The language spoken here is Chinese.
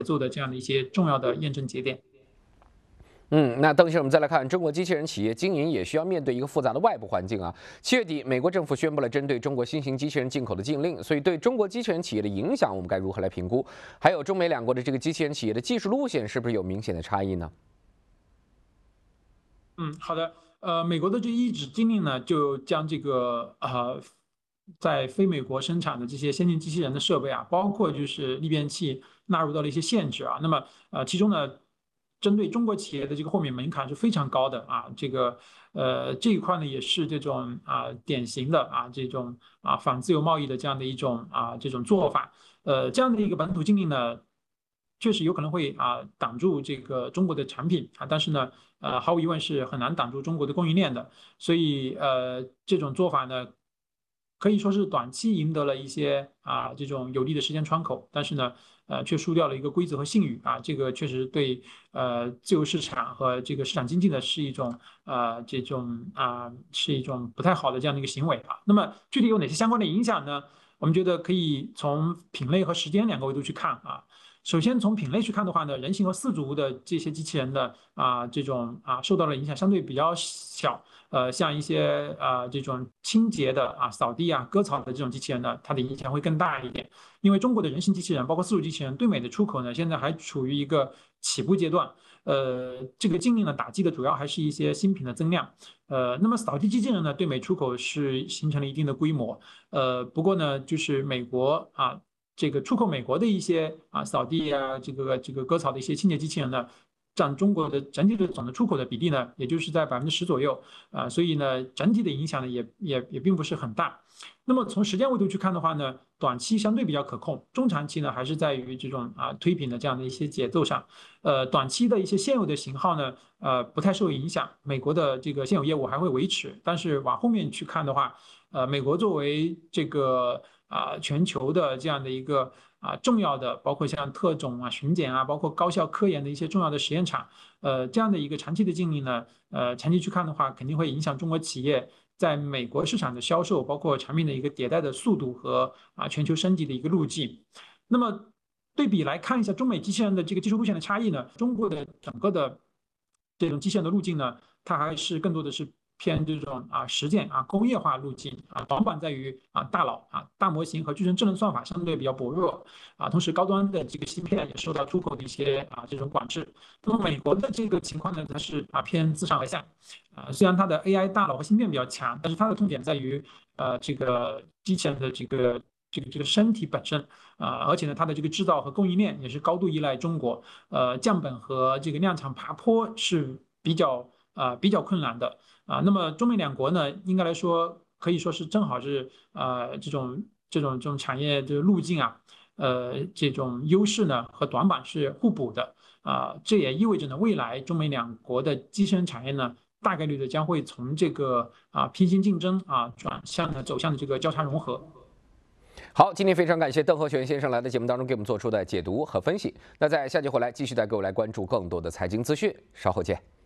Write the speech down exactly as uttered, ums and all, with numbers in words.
做的这样的一些重要的验证节点。 嗯，那邓先生，我们再来看中国机器人企业经营也需要面对一个复杂的外部环境啊。七月底，美国政府宣布了针对中国新型机器人进口的禁令，所以对中国机器人企业的影响，我们该如何来评估？还有中美两国的这个机器人企业的技术路线是不是有明显的差异呢？ 嗯，好的。呃，美国的这一纸禁令呢，就将这个呃，在非美国生产的这些先进机器人的设备啊，包括就是逆变器，纳入到了一些限制啊。那么呃，其中呢，针对中国企业的这个豁免门槛是非常高的啊。这个呃这一块呢，也是这种啊典型的啊这种啊反自由贸易的这样的一种啊这种做法。呃，这样的一个本土禁令呢，确实有可能会啊挡住这个中国的产品啊，但是呢，呃，毫无疑问是很难挡住中国的供应链的。所以呃，这种做法呢，可以说是短期赢得了一些啊这种有利的时间窗口，但是呢，呃，却输掉了一个规则和信誉啊，这个确实对呃自由市场和这个市场经济呢是一种呃这种啊是一种不太好的这样的一个行为啊。那么具体有哪些相关的影响呢？我们觉得可以从品类和时间两个维度去看啊。首先从品类去看的话呢，人形和四足的这些机器人的啊这种啊受到的影响相对比较小。呃，像一些啊这种清洁的啊扫地啊割草的这种机器人呢，它的影响会更大一点。因为中国的人形机器人，包括四足机器人，对美的出口呢，现在还处于一个起步阶段。呃，这个禁令呢打击的主要还是一些新品的增量。呃，那么扫地机器人呢，对美出口是形成了一定的规模。呃，不过呢，就是美国啊。这个出口美国的一些啊扫地啊，这个这个割草的一些清洁机器人呢，占中国的整体的总的出口的比例呢，也就是在百分之十左右啊，所以呢，整体的影响呢也也也并不是很大。那么从时间维度去看的话呢，短期相对比较可控，中长期呢还是在于这种啊推品的这样的一些节奏上。呃，短期的一些现有的型号呢，呃不太受影响，美国的这个现有业务还会维持，但是往后面去看的话，呃，美国作为这个啊、全球的这样的一个啊、重要的，包括像特种啊、巡检啊，包括高校科研的一些重要的实验场，呃，这样的一个长期的禁令呢，呃，长期去看的话，肯定会影响中国企业在美国市场的销售，包括产品的一个迭代的速度和啊、全球升级的一个路径。那么对比来看一下中美机器人的这个技术路线的差异呢，中国的整个的这种机器人的路径呢，它还是更多的是偏这种啊实践啊工业化路径啊，短板在于啊大脑啊大模型和矩阵智能算法相对比较薄弱啊，同时高端的这个芯片也受到出口的一些啊这种管制。那么美国的这个情况呢，它是啊偏自上而下啊，虽然它的 A I 大脑和芯片比较强，但是它的痛点在于呃这个机器人的这个这个这个身体本身啊，而且呢它的这个制造和供应链也是高度依赖中国。呃降本和这个量产爬坡是比较啊、呃比较困难的啊。那么中美两国呢，应该来说可以说是正好是啊这种这种这种产业的路径啊，呃这种优势呢和短板是互补的啊。这也意味着呢，未来中美两国的机器人产业呢，大概率的将会从这个啊平行竞争啊转向呢走向的这个交叉融合。 好，今天非常感谢邓和全先生来到节目当中给我们做出的解读和分析。那在下节回来继续带各位来关注更多的财经资讯，稍后见。